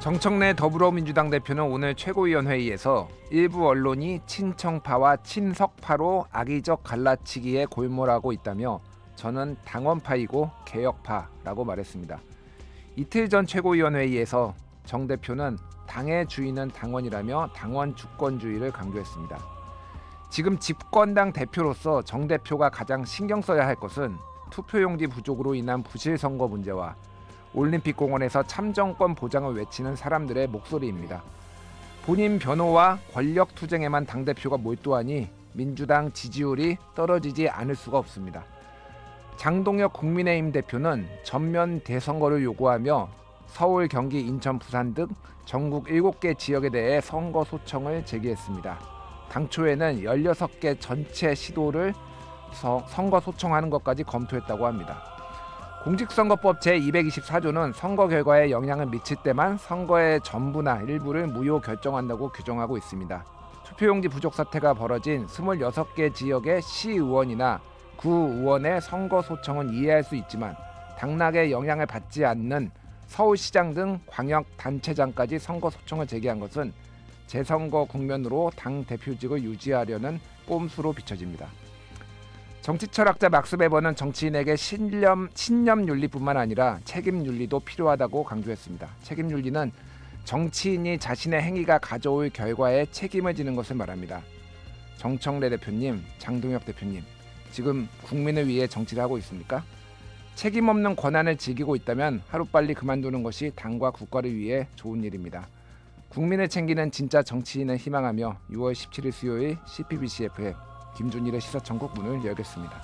정청래 더불어민주당 대표는 오늘 최고위원회의에서 일부 언론이 친청파와 친석파로 악의적 갈라치기에 골몰하고 있다며 저는 당원파이고 개혁파라고 말했습니다. 이틀 전 최고위원회의에서 정 대표는 당의 주인은 당원이라며 당원 주권주의를 강조했습니다. 지금 집권당 대표로서 정 대표가 가장 신경 써야 할 것은 투표용지 부족으로 인한 부실선거 문제와 올림픽공원에서 참정권 보장을 외치는 사람들의 목소리입니다. 본인 변호와 권력 투쟁에만 당대표가 몰두하니 민주당 지지율이 떨어지지 않을 수가 없습니다. 장동혁 국민의힘 대표는 전면 대선거를 요구하며 서울, 경기, 인천, 부산 등 전국 7개 지역에 대해 선거 소청을 제기했습니다. 당초에는 16개 전체 시도를 선거 소청하는 것까지 검토했다고 합니다. 공직선거법 제224조는 선거 결과에 영향을 미칠 때만 선거의 전부나 일부를 무효 결정한다고 규정하고 있습니다. 투표용지 부족 사태가 벌어진 26개 지역의 시의원이나 구의원의 선거 소청은 이해할 수 있지만 당락에 영향을 받지 않는 서울시장 등 광역단체장까지 선거 소청을 제기한 것은 재선거 국면으로 당 대표직을 유지하려는 꼼수로 비춰집니다. 정치철학자 막스 베버는 정치인에게 신념윤리뿐만 아니라 책임윤리도 필요하다고 강조했습니다. 책임윤리는 정치인이 자신의 행위가 가져올 결과에 책임을 지는 것을 말합니다. 정청래 대표님, 장동혁 대표님, 지금 국민을 위해 정치를 하고 있습니까? 책임 없는 권한을 즐기고 있다면 하루빨리 그만두는 것이 당과 국가를 위해 좋은 일입니다. 국민을 챙기는 진짜 정치인을 희망하며 6월 17일 수요일 CPBC FM 김준일의 시사천국 문을 열겠습니다.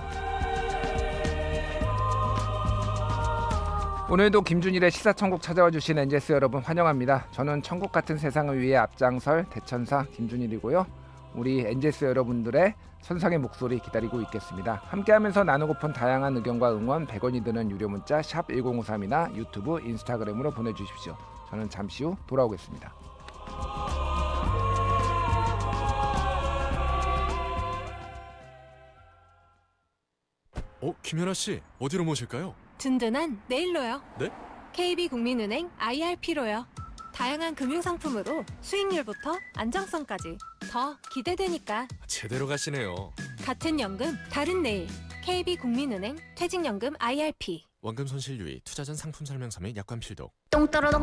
오늘도 김준일의 시사천국 찾아와 주신 NJS 여러분 환영합니다. 저는 천국 같은 세상을 위해 앞장설 대천사 김준일이고요. 우리 NJS 여러분들의 선상의 목소리 기다리고 있겠습니다. 함께하면서 나누고픈 다양한 의견과 응원 100원이 드는 유료 문자 샵 1053이나 유튜브, 인스타그램으로 보내주십시오. 저는 잠시 후 돌아오겠습니다. 김연아 씨, 어디로 모실까요? 든든한 내일로요. 네? KB국민은행 IRP로요. 다양한 금융상품으로 수익률부터 안정성까지 더 기대되니까. 제대로 가시네요. 같은 연금, 다른 내일. KB국민은행 퇴직연금 IRP. 원금 손실 유의, 투자 전 상품 설명서 및 약관 필독. 똥 떨어져